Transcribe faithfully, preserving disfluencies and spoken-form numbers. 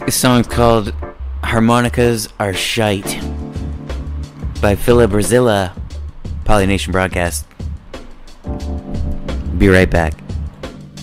This song's called Harmonicas Are Shite by Philip Brazilla, Polynation Broadcast. Be right back.